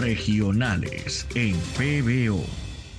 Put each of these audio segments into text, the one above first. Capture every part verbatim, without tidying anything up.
regionales en P B O.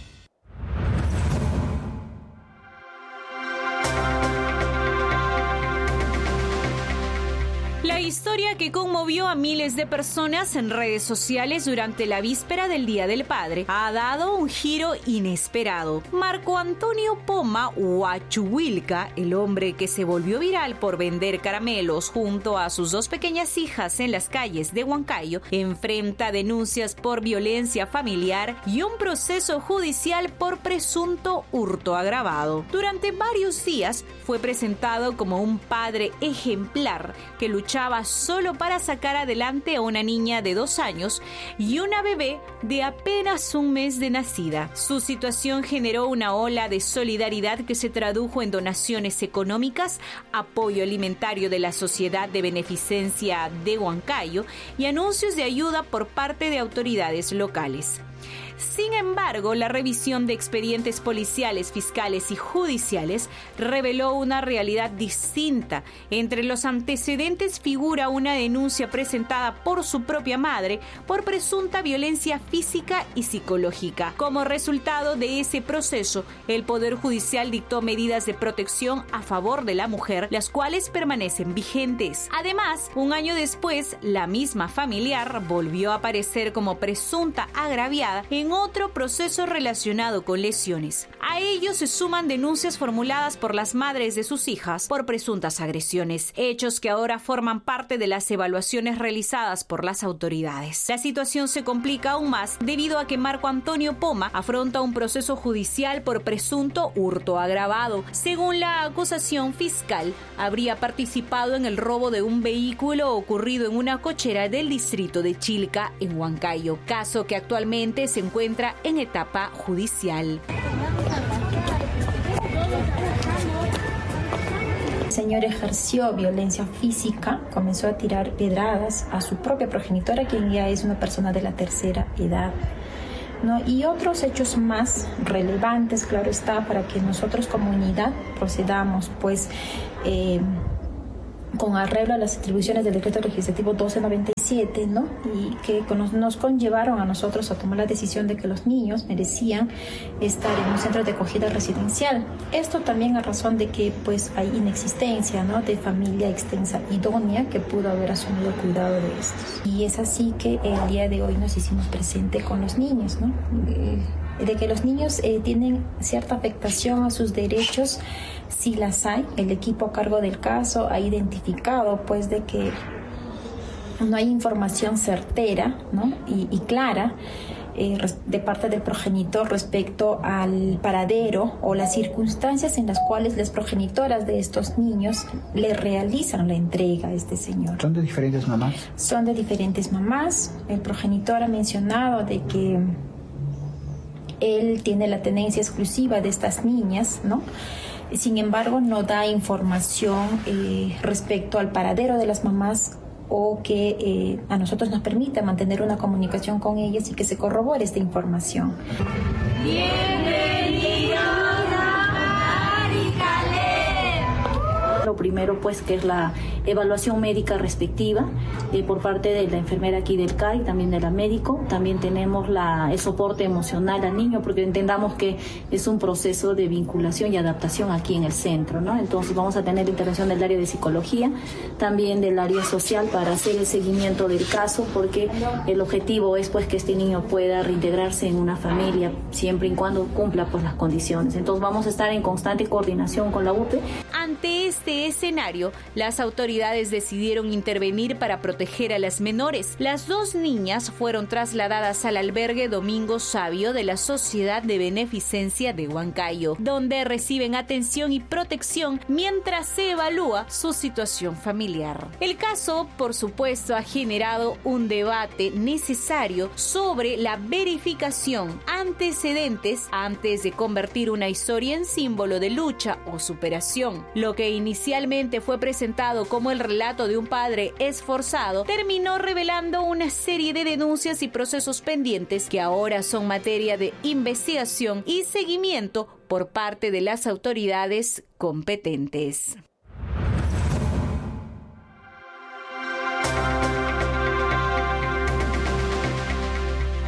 La historia que conmovió a miles de personas en redes sociales durante la víspera del Día del Padre ha dado un giro inesperado. Marco Antonio Poma Huachuhilca, el hombre que se volvió viral por vender caramelos junto a sus dos pequeñas hijas en las calles de Huancayo, enfrenta denuncias por violencia familiar y un proceso judicial por presunto hurto agravado. Durante varios días fue presentado como un padre ejemplar que luchaba solo para sacar adelante a una niña de dos años y una bebé de apenas un mes de nacida. Su situación generó una ola de solidaridad que se tradujo en donaciones económicas, apoyo alimentario de la Sociedad de Beneficencia de Huancayo y anuncios de ayuda por parte de autoridades locales. Sin embargo, la revisión de expedientes policiales, fiscales y judiciales reveló una realidad distinta. Entre los antecedentes figura una denuncia presentada por su propia madre por presunta violencia física y psicológica. Como resultado de ese proceso, el Poder Judicial dictó medidas de protección a favor de la mujer, las cuales permanecen vigentes. Además, un año después, la misma familiar volvió a aparecer como presunta agraviada en otro proceso relacionado con lesiones. A ello se suman denuncias formuladas por las madres de sus hijas por presuntas agresiones, hechos que ahora forman parte de las evaluaciones realizadas por las autoridades. La situación se complica aún más debido a que Marco Antonio Poma afronta un proceso judicial por presunto hurto agravado. Según la acusación fiscal, habría participado en el robo de un vehículo ocurrido en una cochera del distrito de Chilca, en Huancayo, caso que actualmente se encuentra en etapa judicial. El señor ejerció violencia física, comenzó a tirar pedradas a su propia progenitora, quien ya es una persona de la tercera edad, ¿no? Y otros hechos más relevantes, claro está, para que nosotros como unidad procedamos, pues, eh, con arreglo a las atribuciones del decreto legislativo doce noventa y siete, ¿no? Y que nos conllevaron a nosotros a tomar la decisión de que los niños merecían estar en un centro de acogida residencial. Esto también a razón de que pues hay inexistencia, ¿no?, de familia extensa idónea que pudo haber asumido el cuidado de estos. Y es así que el día de hoy nos hicimos presente con los niños, ¿no? Eh, de que los niños eh, tienen cierta afectación a sus derechos, sí las hay. El equipo a cargo del caso ha identificado pues de que no hay información certera, ¿no?, y, y clara eh, de parte del progenitor respecto al paradero o las circunstancias en las cuales las progenitoras de estos niños le realizan la entrega a este señor. ¿Son de diferentes mamás? Son de diferentes mamás. El progenitor ha mencionado de que él tiene la tenencia exclusiva de estas niñas, ¿no? Sin embargo, no da información eh, respecto al paradero de las mamás o que eh, a nosotros nos permita mantener una comunicación con ellas y que se corrobore esta información. Bienvenidos a Maricalé. Lo primero, pues, que es la evaluación médica respectiva eh, por parte de la enfermera aquí del C A I, también de la médico. También tenemos la, el soporte emocional al niño, porque entendamos que es un proceso de vinculación y adaptación aquí en el centro, ¿no? Entonces vamos a tener intervención del área de psicología, también del área social para hacer el seguimiento del caso, porque el objetivo es pues que este niño pueda reintegrarse en una familia siempre y cuando cumpla pues las condiciones. Entonces vamos a estar en constante coordinación con la U P E. Ante este escenario, las autoridades decidieron intervenir para proteger a las menores. Las dos niñas fueron trasladadas al albergue Domingo Sabio de la Sociedad de Beneficencia de Huancayo, donde reciben atención y protección mientras se evalúa su situación familiar. El caso, por supuesto, ha generado un debate necesario sobre la verificación antecedentes antes de convertir una historia en símbolo de lucha o superación. Lo que inicialmente fue presentado como el relato de un padre esforzado terminó revelando una serie de denuncias y procesos pendientes que ahora son materia de investigación y seguimiento por parte de las autoridades competentes.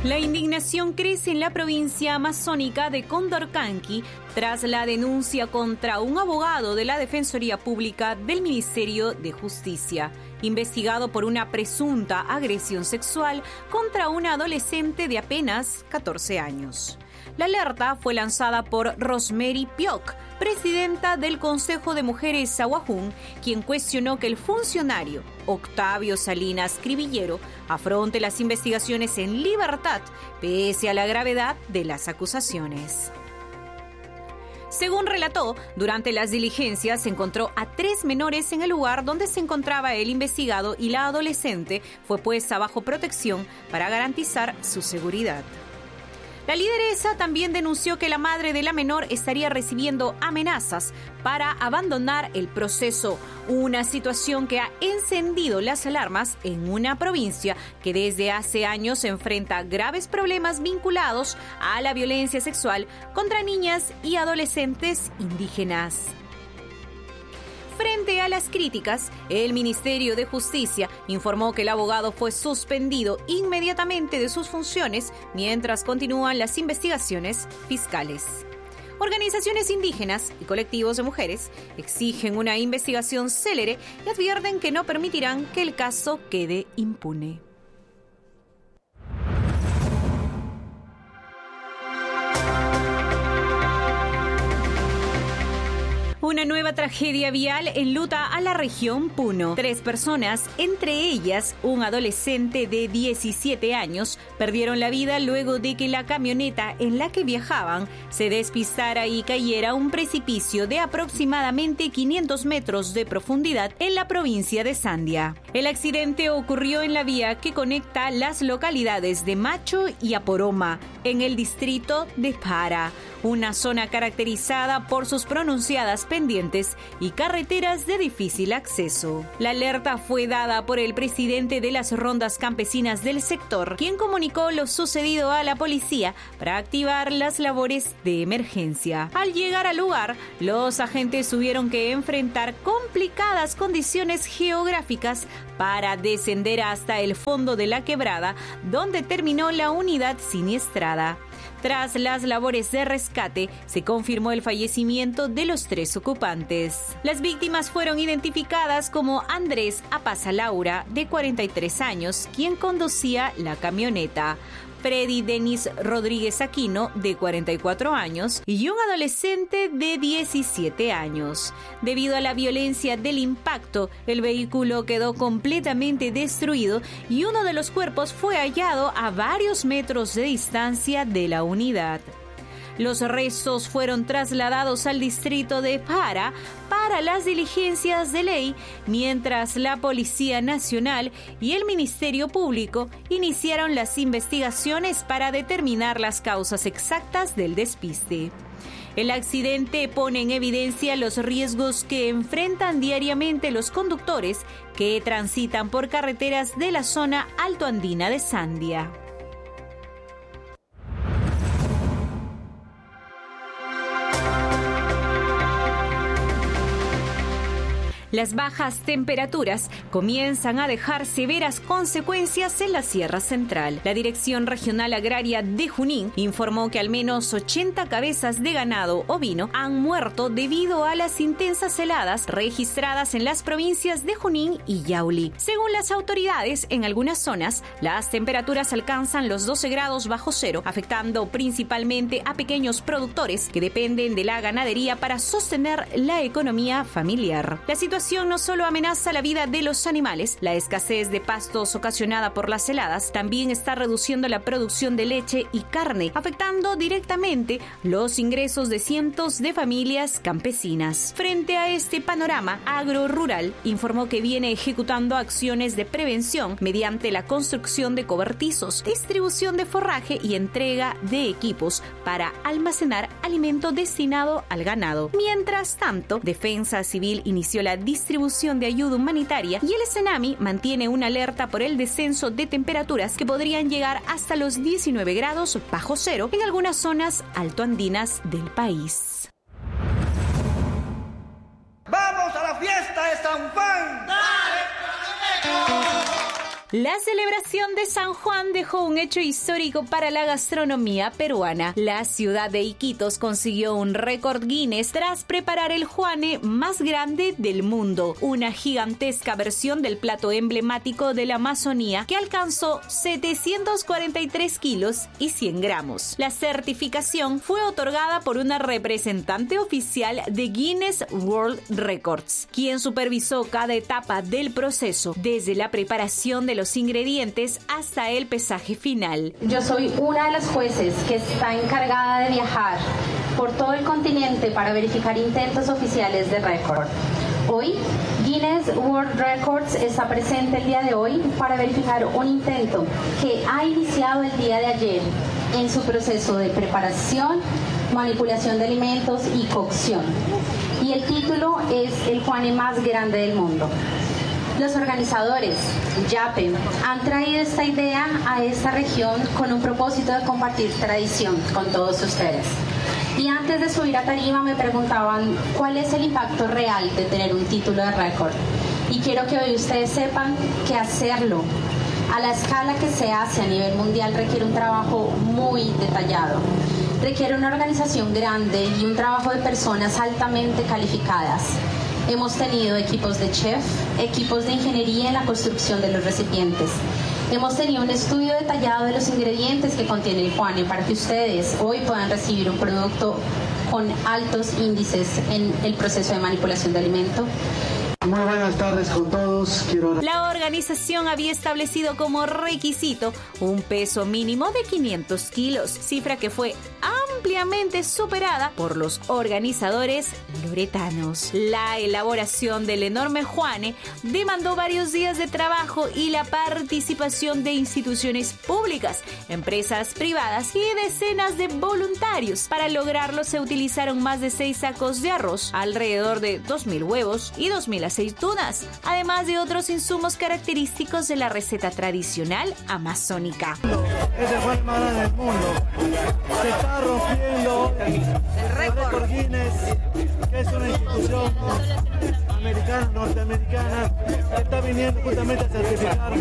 La indignación crece en la provincia amazónica de Condorcanqui tras la denuncia contra un abogado de la Defensoría Pública del Ministerio de Justicia, investigado por una presunta agresión sexual contra una adolescente de apenas catorce años. La alerta fue lanzada por Rosemary Pioc, presidenta del Consejo de Mujeres Sahuajún, quien cuestionó que el funcionario Octavio Salinas Cribillero afronte las investigaciones en libertad, pese a la gravedad de las acusaciones. Según relató, durante las diligencias se encontró a tres menores en el lugar donde se encontraba el investigado y la adolescente fue puesta bajo protección para garantizar su seguridad. La lideresa también denunció que la madre de la menor estaría recibiendo amenazas para abandonar el proceso, una situación que ha encendido las alarmas en una provincia que desde hace años se enfrenta graves problemas vinculados a la violencia sexual contra niñas y adolescentes indígenas. Frente a las críticas, el Ministerio de Justicia informó que el abogado fue suspendido inmediatamente de sus funciones mientras continúan las investigaciones fiscales. Organizaciones indígenas y colectivos de mujeres exigen una investigación célere y advierten que no permitirán que el caso quede impune. Una nueva tragedia vial enluta a la región Puno. Tres personas, entre ellas un adolescente de diecisiete años, perdieron la vida luego de que la camioneta en la que viajaban se despistara y cayera a un precipicio de aproximadamente quinientos metros de profundidad en la provincia de Sandia. El accidente ocurrió en la vía que conecta las localidades de Macho y Aporoma, en el distrito de Para, una zona caracterizada por sus pronunciadas pendientes y carreteras de difícil acceso. La alerta fue dada por el presidente de las rondas campesinas del sector, quien comunicó lo sucedido a la policía para activar las labores de emergencia. Al llegar al lugar, los agentes tuvieron que enfrentar complicadas condiciones geográficas para descender hasta el fondo de la quebrada, donde terminó la unidad siniestrada. Tras las labores de rescate, se confirmó el fallecimiento de los tres ocupantes. Las víctimas fueron identificadas como Andrés Apaza Laura, de cuarenta y tres años, quien conducía la camioneta, Freddy Denis Rodríguez Aquino, de cuarenta y cuatro años, y un adolescente de diecisiete años. Debido a la violencia del impacto, el vehículo quedó completamente destruido y uno de los cuerpos fue hallado a varios metros de distancia de la unidad. Los restos fueron trasladados al distrito de Para para las diligencias de ley, mientras la Policía Nacional y el Ministerio Público iniciaron las investigaciones para determinar las causas exactas del despiste. El accidente pone en evidencia los riesgos que enfrentan diariamente los conductores que transitan por carreteras de la zona altoandina de Sandia. Las bajas temperaturas comienzan a dejar severas consecuencias en la Sierra Central. La Dirección Regional Agraria de Junín informó que al menos ochenta cabezas de ganado ovino han muerto debido a las intensas heladas registradas en las provincias de Junín y Yauli. Según las autoridades, en algunas zonas las temperaturas alcanzan los doce grados bajo cero, afectando principalmente a pequeños productores que dependen de la ganadería para sostener la economía familiar. La situación no solo amenaza la vida de los animales, la escasez de pastos ocasionada por las heladas también está reduciendo la producción de leche y carne, afectando directamente los ingresos de cientos de familias campesinas. Frente a este panorama, Agrorural informó que viene ejecutando acciones de prevención mediante la construcción de cobertizos, distribución de forraje y entrega de equipos para almacenar alimento destinado al ganado. Mientras tanto, Defensa Civil inició la distribución de ayuda humanitaria y el SENAMI mantiene una alerta por el descenso de temperaturas que podrían llegar hasta los diecinueve grados bajo cero en algunas zonas altoandinas del país. ¡Vamos a la fiesta de San Juan! ¡Dale, La celebración de San Juan dejó un hecho histórico para la gastronomía peruana. La ciudad de Iquitos consiguió un récord Guinness tras preparar el juane más grande del mundo, una gigantesca versión del plato emblemático de la Amazonía que alcanzó setecientos cuarenta y tres kilos y cien gramos. La certificación fue otorgada por una representante oficial de Guinness World Records, quien supervisó cada etapa del proceso, desde la preparación de los ingredientes hasta el pesaje final. Yo soy una de las jueces que está encargada de viajar por todo el continente para verificar intentos oficiales de récord. Hoy, Guinness World Records está presente el día de hoy para verificar un intento que ha iniciado el día de ayer en su proceso de preparación, manipulación de alimentos y cocción. Y el título es el juane más grande del mundo. Los organizadores, YAPE, han traído esta idea a esta región con un propósito de compartir tradición con todos ustedes. Y antes de subir a tarima me preguntaban cuál es el impacto real de tener un título de récord. Y quiero que hoy ustedes sepan que hacerlo a la escala que se hace a nivel mundial requiere un trabajo muy detallado. Requiere una organización grande y un trabajo de personas altamente calificadas. Hemos tenido equipos de chef, equipos de ingeniería en la construcción de los recipientes. Hemos tenido un estudio detallado de los ingredientes que contiene el juane para que ustedes hoy puedan recibir un producto con altos índices en el proceso de manipulación de alimento. Muy buenas tardes con todos. Quiero... La organización había establecido como requisito un peso mínimo de quinientos kilos, cifra que fue ampliamente superada por los organizadores loretanos. La elaboración del enorme juane demandó varios días de trabajo y la participación de instituciones públicas, empresas privadas y decenas de voluntarios. Para lograrlo se utilizaron más de seis sacos de arroz, alrededor de dos mil huevos y dos mil aceitunas, además de otros insumos característicos de la receta tradicional amazónica. Es el juane más grande del mundo. Se está rompiendo el récord Guinness, que es una institución americana, norteamericana, que está viniendo justamente a certificar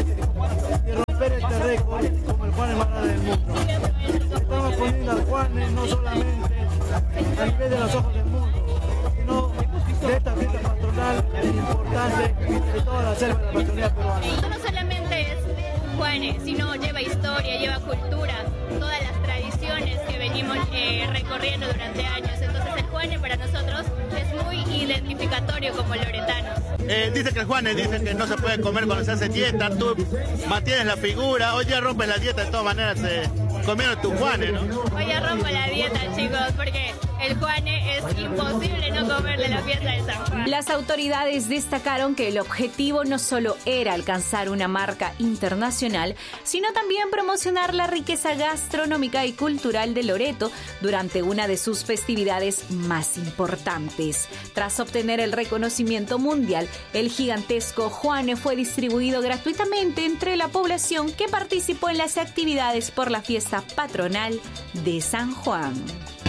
y romper este récord como el juane más grande del mundo. Estamos poniendo al juane no solamente a nivel de los ojos del mundo, sino de esta fiesta patronal importante de toda la selva de la Amazonía peruana. No solamente es un juane, sino lleva historia, lleva cultura, todas las tradiciones que venimos eh, recorriendo durante años. Entonces el juane para nosotros es muy identificatorio como loretanos. Eh, dice que el juane dice que no se puede comer cuando se hace dieta, tú mantienes la figura, hoy ya rompes la dieta de todas maneras eh, comiendo tu juane, ¿no? Hoy ya rompo la dieta, chicos, porque el juane es imposible no comer de la fiesta de San Juan. Las autoridades destacaron que el objetivo no solo era alcanzar una marca internacional, sino también promocionar la riqueza gastronómica y cultural de Loreto durante una de sus festividades más importantes. Tras obtener el reconocimiento mundial, el gigantesco juane fue distribuido gratuitamente entre la población que participó en las actividades por la fiesta patronal de San Juan.